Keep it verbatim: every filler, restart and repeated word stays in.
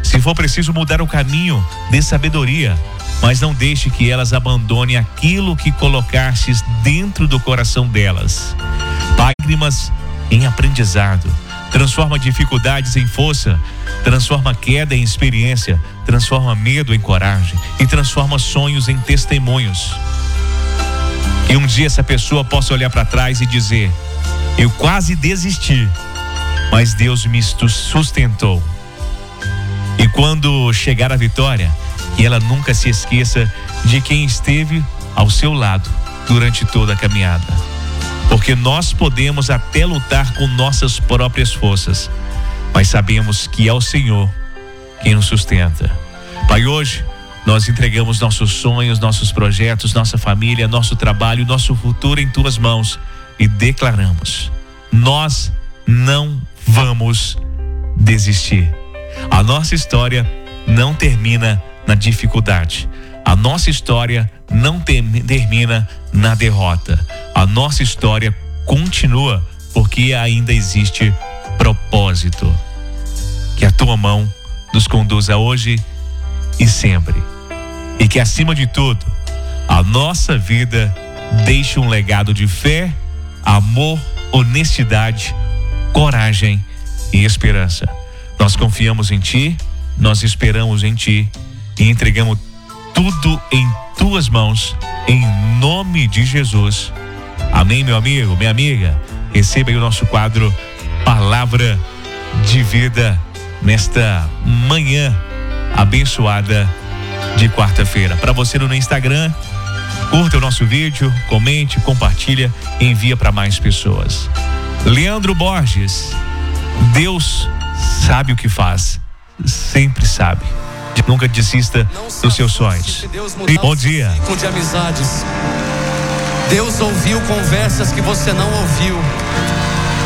Se for preciso mudar o caminho, dê sabedoria, mas não deixe que elas abandonem aquilo que colocastes dentro do coração delas. Lágrimas em aprendizado, transforma dificuldades em força, transforma queda em experiência, transforma medo em coragem e transforma sonhos em testemunhos. E um dia essa pessoa possa olhar para trás e dizer: eu quase desisti, mas Deus me sustentou. E quando chegar a vitória, que ela nunca se esqueça de quem esteve ao seu lado durante toda a caminhada. Porque nós podemos até lutar com nossas próprias forças, mas sabemos que é o Senhor quem nos sustenta. Pai, hoje nós entregamos nossos sonhos, nossos projetos, nossa família, nosso trabalho, nosso futuro em tuas mãos e declaramos: nós não vamos desistir. A nossa história não termina na dificuldade. A nossa história não termina na derrota. A nossa história continua porque ainda existe propósito. Que a tua mão nos conduza hoje e sempre. E que, acima de tudo, a nossa vida deixe um legado de fé, amor, honestidade, coragem e esperança. Nós confiamos em Ti, nós esperamos em Ti e entregamos tudo em Tuas mãos, em nome de Jesus. Amém, meu amigo, minha amiga. Receba aí o nosso quadro Palavra de Vida nesta manhã abençoada de quarta-feira. Para você no Instagram, curta o nosso vídeo, comente, compartilha e envia para mais pessoas. Leandro Borges: Deus sabe o que faz, sempre sabe. Nunca desista dos seus sonhos. Bom dia. De amizades. Deus ouviu conversas que você não ouviu.